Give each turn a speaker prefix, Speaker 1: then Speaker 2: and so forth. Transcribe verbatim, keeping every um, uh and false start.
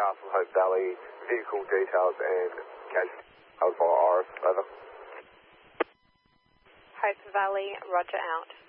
Speaker 1: Castle Hope Valley, vehicle details and casualty details via R F, over.
Speaker 2: Hope Valley, roger out.